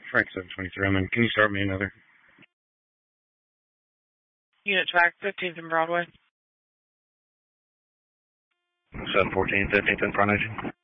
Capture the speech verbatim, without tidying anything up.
Frank seven twenty-three. I mean, can you start me another? Unit track, fifteenth and Broadway. seven fourteen, fifteenth and Frontage.